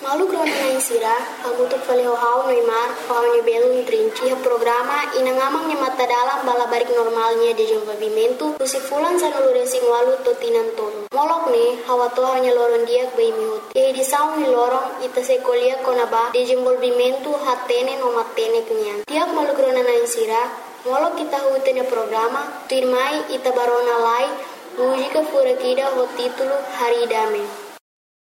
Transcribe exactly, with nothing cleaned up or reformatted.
Malu krona na insira, hamutuk fale hau Neymar, hau ni belum trinci ha programa inangamang ni mata dalam bala barik normalnya de desenvolvimento, tusi fulan sa nulure sing walu totinan tolo. Molok ne, hawa to hanya loron diak bai mihut. Ye di saung ni lorong ita se kolia konaba de desenvolvimento hatene no matene kenyan. Tiak malu krona na insira, molok kita hutenya programa, tuirmai ita barona lai, música fura kida ho título Haridame.